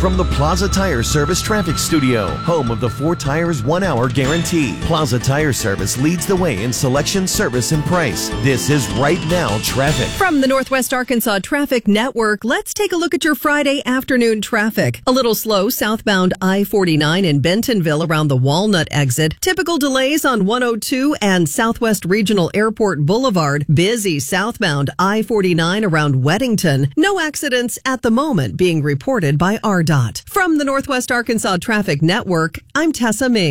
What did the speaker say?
from the Plaza Tire Service Traffic Studio, home of the 4 tires 1 hour guarantee. Plaza Tire Service leads the way in selection, service, and price. This is Right Now Traffic. From the Northwest Arkansas Traffic Network, let's take a look at your Friday afternoon traffic. A little slow southbound I-49 in Bentonville around the Walnut exit. Typical delays on 102 and Southwest Regional Airport Boulevard. Busy southbound I-49 around Weddington. No accidents at the moment being reported by RDOT. From the Northwest Arkansas Traffic Network, I'm Tessa Ming.